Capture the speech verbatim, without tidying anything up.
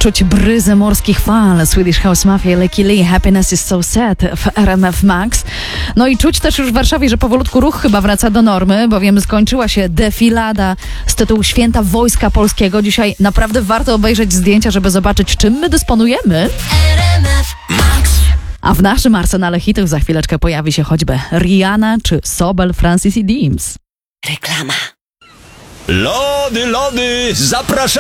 Czuć bryzę morskich fal. Swedish House Mafia, Lucky Lee, Happiness is so sad w R M F Max. No i czuć też już w Warszawie, że powolutku ruch chyba wraca do normy, bowiem skończyła się defilada z tytułu Święta Wojska Polskiego. Dzisiaj naprawdę warto obejrzeć zdjęcia, żeby zobaczyć, czym my dysponujemy. R M F Max. A w naszym arsenale hitów za chwileczkę pojawi się choćby Rihanna czy Sobel, Francis i Dims. Reklama. Lody, lody, zapraszam!